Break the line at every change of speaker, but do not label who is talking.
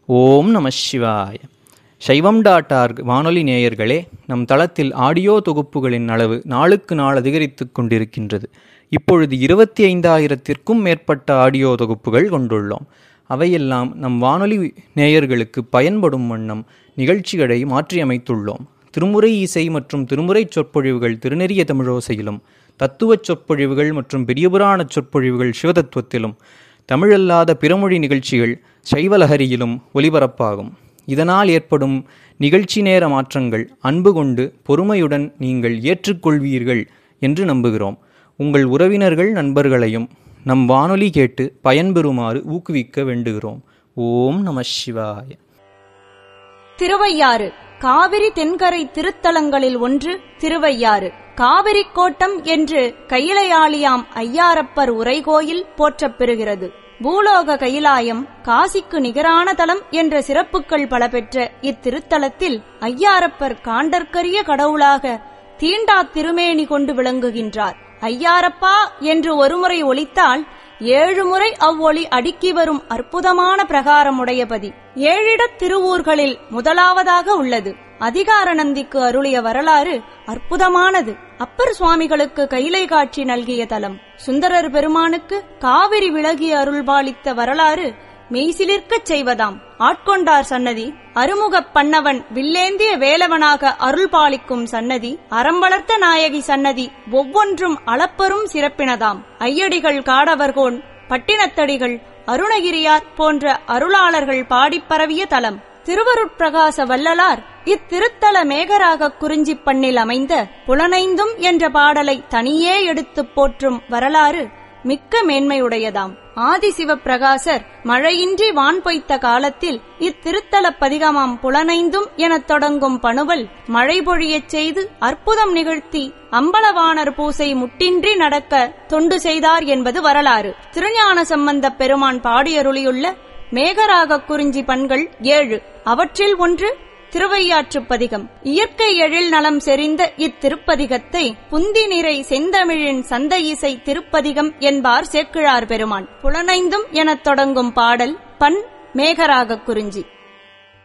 ஓம் நம சிவாய. சைவம்.org வானொலி நேயர்களே, நம் தளத்தில் ஆடியோ தொகுப்புகளின் அளவு நாளுக்கு நாள் அதிகரித்துக் கொண்டிருக்கின்றது. இப்பொழுது 25,000த்திற்கும் மேற்பட்ட ஆடியோ தொகுப்புகள் கொண்டுள்ளோம். அவையெல்லாம் நம் வானொலி நேயர்களுக்கு பயன்படும் வண்ணம் நிகழ்ச்சிகளை மாற்றியமைத்துள்ளோம். திருமுறை இசை மற்றும் திருமுறை சொற்பொழிவுகள் திருநெறிய தமிழோசையிலும், தத்துவச் சொற்பொழிவுகள் மற்றும் பெரியபுராண சொற்பொழிவுகள் சிவதத்துவத்திலும், தமிழல்லாத பிறமொழி நிகழ்ச்சிகள் சைவலஹரியிலும் ஒலிபரப்பாகும். இதனால் ஏற்படும் நிகழ்ச்சி நேர மாற்றங்கள் அன்பு கொண்டு பொறுமையுடன் நீங்கள் ஏற்றுக்கொள்வீர்கள் என்று நம்புகிறோம். உங்கள் உறவினர்கள் நண்பர்களையும் நம் வானொலி கேட்டு பயன்பெறுமாறு ஊக்குவிக்க வேண்டுகிறோம். ஓம் நம சிவாய.
திருவையாறு காவிரி தென்கரை திருத்தலங்களில் ஒன்று திருவையாறு. காவிரி கோட்டம் என்று கையிலையாளியாம் ஐயாரப்பர் உரைகோயில் போற்றப் பெறுகிறது. பூலோக கைலாயம், காசிக்கு நிகரான தலம் என்ற சிறப்புகள் பல பெற்ற இத்திருத்தலத்தில் ஐயாரப்பர் காண்டற்கரிய கடவுளாக தீண்டா திருமேனி கொண்டு விளங்குகின்றார். ஐயாரப்பா என்று ஒருமுறை ஒலித்தால் 7 முறை அவ்வொளி அடுக்கி வரும் அற்புதமான பிரகாரமுடையபதி 7 திருவூர்களில் முதலாவதாக உள்ளது. அதிகார நந்திக்கு அருளிய வரலாறு அற்புதமானது. அப்பர் சுவாமிகளுக்கு கைலை காட்சி நல்கிய தலம். சுந்தரர் பெருமானுக்கு காவிரி விலகி அருள்பாலித்த வரலாறு மெய்சிலிர்க்கச் செய்வதாம். ஆட்கொண்டார் சன்னதி, அருமுகப் பண்ணவன் வில்லேந்திய வேலவனாக அருள்பாலிக்கும் சன்னதி, அறம்பளர்த்த நாயகி சன்னதி ஒவ்வொன்றும் அளப்பரும் சிறப்பினதாம். ஐயடிகள், காடவர்கோன், பட்டினத்தடிகள், அருணகிரியார் போன்ற அருளாளர்கள் பாடிப் பரவிய தலம். திருவருட்பிரகாச வள்ளலார் இத்திருத்தல மேகராக குறிஞ்சி பண்ணில் அமைந்த புலனைந்தும் என்ற பாடலை தனியே எடுத்துப் போற்றும் வரலாறு மிக்க மேன்மையுடையதாம். ஆதிசிவப்பிரகாசர் மழையின்றி வான் பொய்த்த காலத்தில் இத்திருத்தல பதிகமாம் புலனைந்தும் எனத் தொடங்கும் பணுவல் மழை பொழியச் செய்து அற்புதம் நிகழ்த்தி அம்பலவாணர் பூசை முட்டின்றி நடக்க தொண்டு செய்தார் என்பது வரலாறு. திருஞான சம்பந்தப் பெருமான் பாடியருளியுள்ள மேகராக குறிஞ்சி பண்கள் 7. அவற்றில் ஒன்று திருவையாற்றுப் பதிகம். இயற்கை எழில் நலம் செறிந்த இத்திருப்பதிகத்தை புந்தி நிறை செந்தமிழின் சந்த இசை திருப்பதிகம் என்பார் சேக்கிழார் பெருமான். புலனைந்தும் எனத் தொடங்கும் பாடல் பண் மேகராக குறிஞ்சி.